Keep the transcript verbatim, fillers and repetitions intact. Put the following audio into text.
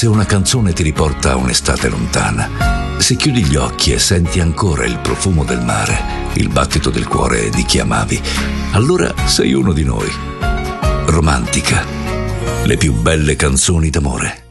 Se una canzone ti riporta a un'estate lontana, se chiudi gli occhi e senti ancora il profumo del mare, il battito del cuore di chi amavi, allora sei uno di noi. Romantica, le più belle canzoni d'amore.